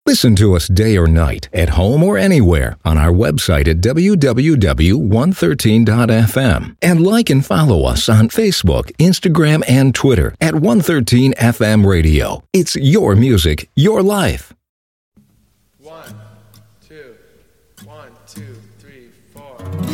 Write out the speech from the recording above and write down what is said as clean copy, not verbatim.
Listen to us day or night, at home or anywhere, on our website at www.113.fm. And like and follow us on Facebook, Instagram, and Twitter at 113FM Radio. It's your music, your life. 1, 2, 1, 2.